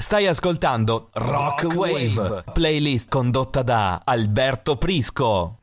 Stai ascoltando Rock Wave, playlist condotta da Alberto Prisco.